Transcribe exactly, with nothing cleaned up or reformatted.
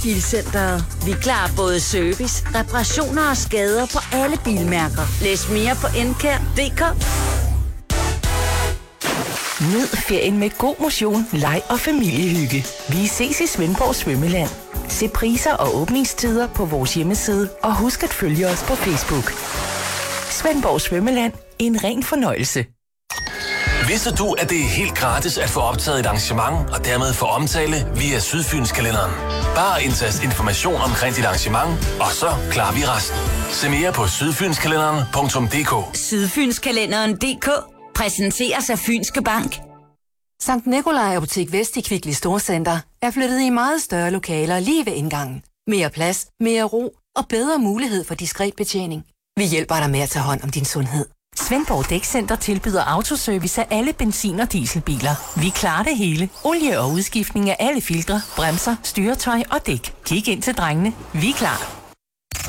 Bilcenteret. Vi klarer både service, reparationer og skader på alle bilmærker. Læs mere på encare punktum d k. Nyd ferien med god motion, leg og familiehygge. Vi ses i Svendborg Svømmeland. Se priser og åbningstider på vores hjemmeside, og husk at følge os på Facebook. Svendborg Svømmeland. En ren fornøjelse. Vidste du, at det er helt gratis at få optaget et arrangement og dermed få omtale via Sydfynskalenderen? Bare indtast information omkring dit arrangement, og så klarer vi resten. Se mere på sydfynskalenderen punktum d k. Sydfynskalenderen punktum d k præsenteres af Fynske Bank. Sankt Nikolaj Apotek Vest i Kvickly Storcenter er flyttet i meget større lokaler lige ved indgangen. Mere plads, mere ro og bedre mulighed for diskret betjening. Vi hjælper dig med at tage hånd om din sundhed. Svendborg Dækcenter tilbyder autoservice af alle benzin- og dieselbiler. Vi klarer det hele. Olie og udskiftning af alle filtre, bremser, styretøj og dæk. Kig ind til drengene. Vi er klar.